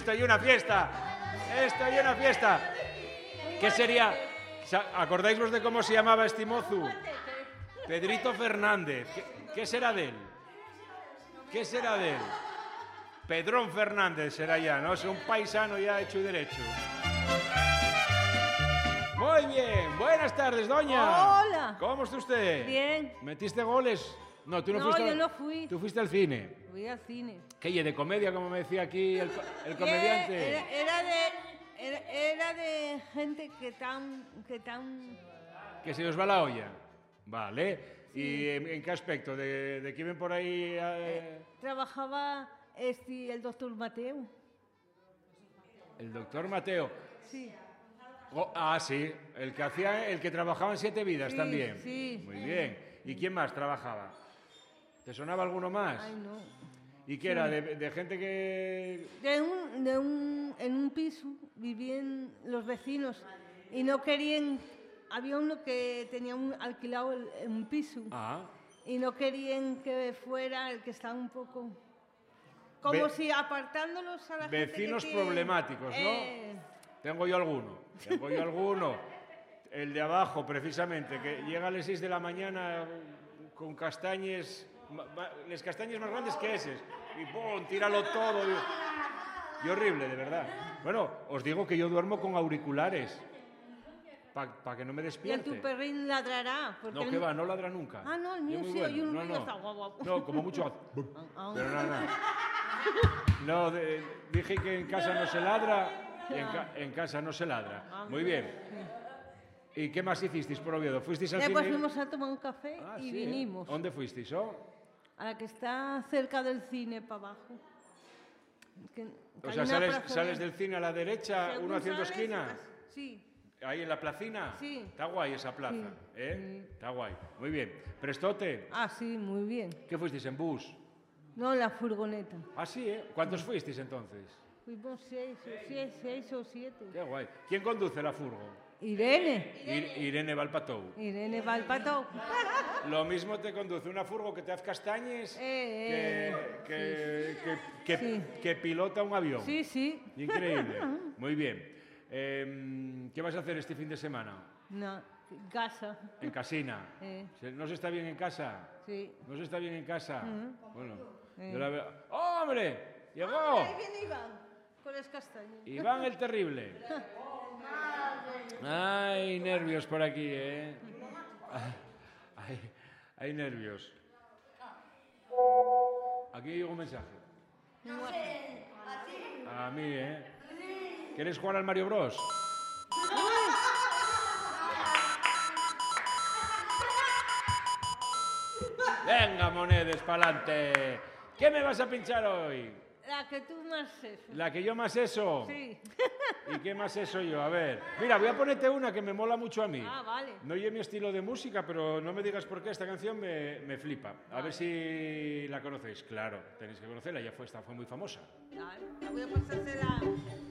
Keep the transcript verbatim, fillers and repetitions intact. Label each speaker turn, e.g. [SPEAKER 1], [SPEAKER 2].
[SPEAKER 1] esto hay una fiesta. Esto hay una fiesta. ¿Qué sería? ¿Acordáis vos de cómo se llamaba este mozu? Pedrito Fernández. ¿Qué, qué será de él? ¿Qué será de él? Pedrón Fernández será ya, ¿no? Es un paisano ya hecho y derecho. Muy bien, buenas tardes, doña.
[SPEAKER 2] Hola.
[SPEAKER 1] ¿Cómo está usted?
[SPEAKER 2] Bien.
[SPEAKER 1] ¿Metiste goles? No, tú no,
[SPEAKER 2] No,
[SPEAKER 1] fuiste.
[SPEAKER 2] yo no fui.
[SPEAKER 1] Tú fuiste al cine.
[SPEAKER 2] Fui al cine.
[SPEAKER 1] ¿Qué? ¿Y de comedia, como me decía aquí el, el comediante?
[SPEAKER 2] Era, era de, era, era de gente que tan, que tan...
[SPEAKER 1] Que se os va la olla. Vale. Sí. ¿Y en, en qué aspecto? ¿De, de quién ven por ahí? Eh...
[SPEAKER 2] Eh, trabajaba este, el doctor Mateo.
[SPEAKER 1] El doctor Mateo.
[SPEAKER 2] Sí.
[SPEAKER 1] Oh, ah, sí. El que hacía, el que trabajaba en Siete Vidas
[SPEAKER 2] sí,
[SPEAKER 1] también.
[SPEAKER 2] Sí.
[SPEAKER 1] Muy bien. ¿Y quién más trabajaba? ¿Te sonaba alguno más?
[SPEAKER 2] Ay, no.
[SPEAKER 1] ¿Y qué sí. era? ¿De, de gente que...?
[SPEAKER 2] De un, de un, en un piso vivían los vecinos y no querían... Había uno que tenía un, alquilado el, un piso
[SPEAKER 1] ah.
[SPEAKER 2] y no querían que fuera el que estaba un poco... Como Ve si apartándolos a la gente
[SPEAKER 1] Vecinos
[SPEAKER 2] que tiene,
[SPEAKER 1] problemáticos, ¿no?
[SPEAKER 2] Eh...
[SPEAKER 1] Tengo yo alguno. Tengo yo alguno. El de abajo, precisamente, que llega a las seis de la mañana con castañes... Las castañas más grandes que eses. Y ¡pum! Tíralo todo. Y, y horrible, de verdad. Bueno, os digo que yo duermo con auriculares. Para pa que no me despierte.
[SPEAKER 2] ¿Y el tu perrín ladrará?
[SPEAKER 1] No, que va, no ladra nunca.
[SPEAKER 2] Ah, no, el mío sí,
[SPEAKER 1] bueno.
[SPEAKER 2] hay un
[SPEAKER 1] no,
[SPEAKER 2] ruido
[SPEAKER 1] no.
[SPEAKER 2] está guapo.
[SPEAKER 1] No, como mucho... Pero nada, nada. No, de, dije que en casa no se ladra y en, ca en casa no se ladra. Muy bien. ¿Y qué más hicisteis por Oviedo? ¿Fuisteis al cine?
[SPEAKER 2] Después fuimos a tomar un café
[SPEAKER 1] ah,
[SPEAKER 2] y
[SPEAKER 1] sí,
[SPEAKER 2] vinimos.
[SPEAKER 1] ¿eh? ¿Dónde fuisteis? Oh?
[SPEAKER 2] A la que está cerca del cine, para abajo. Que, que
[SPEAKER 1] o sea, sales, sales del cine a la derecha, uno haciendo
[SPEAKER 2] sales,
[SPEAKER 1] esquina.
[SPEAKER 2] Sí.
[SPEAKER 1] Ahí en la placina.
[SPEAKER 2] Sí.
[SPEAKER 1] Está guay esa plaza, sí. ¿eh? Sí. Está guay. Muy bien. ¿Prestote?
[SPEAKER 2] Ah, sí, muy bien.
[SPEAKER 1] ¿Qué fuisteis, en bus?
[SPEAKER 2] No, en la furgoneta.
[SPEAKER 1] Ah, sí, ¿eh? ¿Cuántos fuisteis entonces?
[SPEAKER 2] Fuimos seis, seis, seis o siete.
[SPEAKER 1] Qué guay. ¿Quién conduce la furgo?
[SPEAKER 2] Irene.
[SPEAKER 1] Ir Irene Valpatou.
[SPEAKER 2] Irene Valpatou.
[SPEAKER 1] Lo mismo te conduce una furgo que te hace castañes
[SPEAKER 2] eh,
[SPEAKER 1] que, que,
[SPEAKER 2] sí.
[SPEAKER 1] que, que,
[SPEAKER 2] sí.
[SPEAKER 1] que pilota un avión.
[SPEAKER 2] Sí, sí.
[SPEAKER 1] Increíble. Muy bien. Eh, ¿Qué vas a hacer este fin de semana?
[SPEAKER 2] No, en casa.
[SPEAKER 1] En casina.
[SPEAKER 2] Eh.
[SPEAKER 1] ¿No se está bien en casa?
[SPEAKER 2] Sí.
[SPEAKER 1] ¿No se está bien en casa?
[SPEAKER 2] Uh-huh.
[SPEAKER 1] Bueno,
[SPEAKER 2] eh.
[SPEAKER 1] yo la veo... ¡Oh, hombre! ¡Llegó!
[SPEAKER 2] Ah, ahí viene Iván, con las castañas.
[SPEAKER 1] Iván el Terrible. Ay, nervios por aquí, ¿eh? Hay, hay nervios. Aquí llega un mensaje. A mí, ¿eh? ¿Quieres jugar al Mario Bros? Venga, monedes, pa'lante. ¿Qué me vas a pinchar hoy?
[SPEAKER 2] La que tú más eso.
[SPEAKER 1] ¿La que yo más eso?
[SPEAKER 2] Sí.
[SPEAKER 1] ¿Y qué más eso yo? A ver. Mira, voy a ponerte una que me mola mucho a mí.
[SPEAKER 2] Ah, vale.
[SPEAKER 1] No es mi estilo de música, pero no me digas por qué esta canción me, me flipa. A vale. ver si la conocéis. Claro, tenéis que conocerla, ya fue, esta fue muy famosa.
[SPEAKER 2] Vale, la voy a pasársela.